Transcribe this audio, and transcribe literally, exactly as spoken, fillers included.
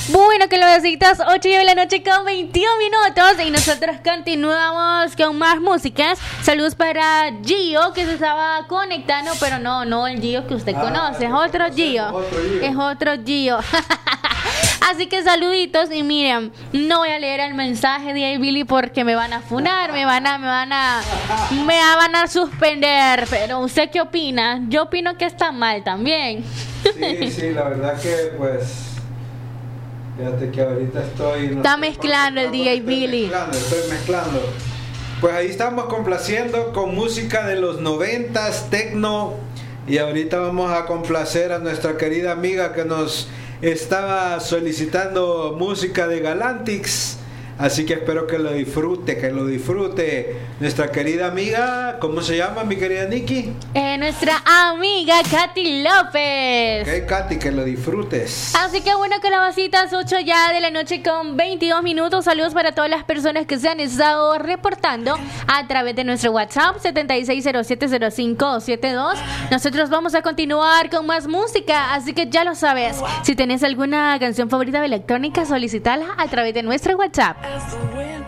Bueno, que lo besitas, ocho de la noche con veintiún minutos y nosotros continuamos con más músicas. Saludos para Gio, que se estaba conectando, pero no, no el Gio que usted ah, conoce, es otro Gio, otro Gio, es otro Gio. Así que saluditos y miren, no voy a leer el mensaje de Billy porque me van a funar, me van a, me van a, me van a suspender. Pero ¿usted qué opina? Yo opino que está mal también. Sí, sí, la verdad que pues... Fíjate que ahorita estoy... No Está mezclando el D J Billy. Mezclando, estoy mezclando. Pues ahí estamos complaciendo con música de los noventas, tecno. Y ahorita vamos a complacer a nuestra querida amiga que nos estaba solicitando música de Galantix. Así que espero que lo disfrute, que lo disfrute nuestra querida amiga. ¿Cómo se llama, mi querida Nikki? Eh, nuestra amiga Katy López. Ok, Katy, que lo disfrutes. Así que bueno, calabacitas, ocho ya de la noche con veintidós minutos. Saludos para todas las personas que se han estado reportando a través de nuestro WhatsApp setenta y seis cero siete cero cinco siete dos. Nosotros vamos a continuar con más música, así que ya lo sabes. Si tenés alguna canción favorita de electrónica, solicitala a través de nuestro WhatsApp. As the wind